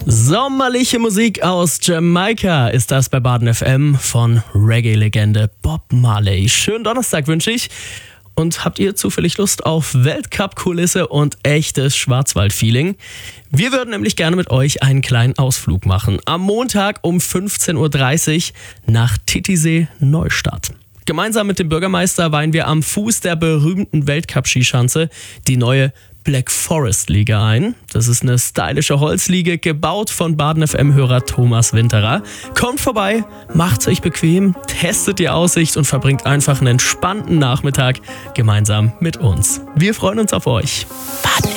Sommerliche Musik aus Jamaika ist das bei Baden FM von Reggae-Legende Bob Marley. Schönen Donnerstag wünsche ich. Und habt ihr zufällig Lust auf Weltcup-Kulisse und echtes Schwarzwald-Feeling? Wir würden nämlich gerne mit euch einen kleinen Ausflug machen. Am Montag um 15.30 Uhr nach Titisee Neustadt. Gemeinsam mit dem Bürgermeister weihen wir am Fuß der berühmten Weltcup-Skischanze die neue Black Forest Liege ein. Das ist eine stylische Holzliege, gebaut von Baden FM-Hörer Thomas Winterer. Kommt vorbei, macht's euch bequem, testet die Aussicht und verbringt einfach einen entspannten Nachmittag gemeinsam mit uns. Wir freuen uns auf euch. Baden